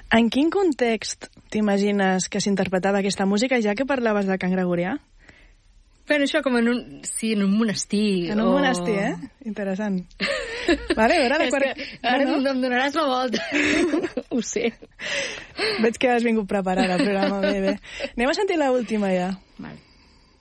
En quin context t'imagines que s'interpretava aquesta música, ja que parlaves de cant gregorià? Bueno, això com en un monestir. En un monestir, Interessant. Vale, a veure, ara em donaràs la volta. Ho sé. Veig que has vingut preparada al programa, bé. Anem a sentir l'última ja. Vale.